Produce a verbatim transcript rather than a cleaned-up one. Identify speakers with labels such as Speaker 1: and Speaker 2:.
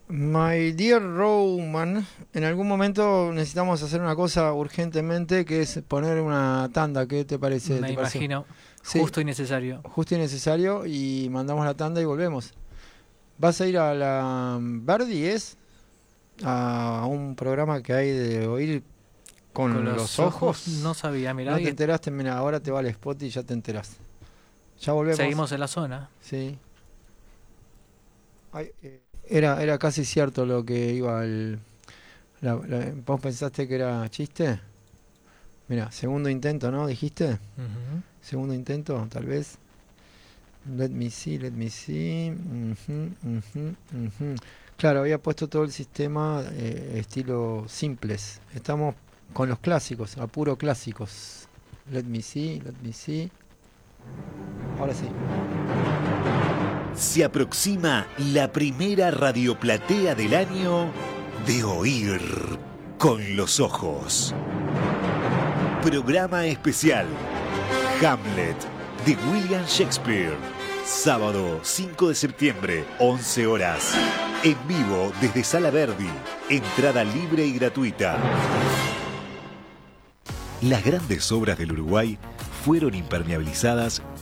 Speaker 1: My dear Roman, en algún momento necesitamos hacer una cosa urgentemente, que es poner una tanda. ¿Qué te parece?
Speaker 2: Me
Speaker 1: ¿Te parece?
Speaker 2: imagino,
Speaker 1: Sí,
Speaker 2: justo y necesario.
Speaker 1: justo y necesario, y mandamos la tanda y volvemos. ¿Vas a ir a la Verdi, es? A un programa que hay de oír con,
Speaker 2: Con
Speaker 1: los,
Speaker 2: los
Speaker 1: ojos.
Speaker 2: ojos no sabía, mirá,
Speaker 1: ¿No te
Speaker 2: y
Speaker 1: enteraste? Mira, ahora te va al spot y ya te enterás. Ya volvemos.
Speaker 2: seguimos en la zona.
Speaker 1: Sí. Ay, eh, era, era casi cierto lo que iba al... la- la- ¿Vos pensaste que era chiste? Mira, segundo intento, ¿no? ¿Dijiste?
Speaker 2: Ujú.
Speaker 1: Segundo intento, tal vez. Let me see, let me see. Ujú, ujú, ujú. Claro, había puesto todo el sistema eh, estilo simples. Estamos con los clásicos, a puro clásicos. Let me see, let me see. Ahora sí.
Speaker 3: Se aproxima la primera radioplatea del año de Oír con los Ojos. Programa especial Hamlet de William Shakespeare. Sábado cinco de septiembre, once horas. En vivo desde Sala Verdi. Entrada libre y gratuita. Las grandes obras del Uruguay fueron impermeabilizadas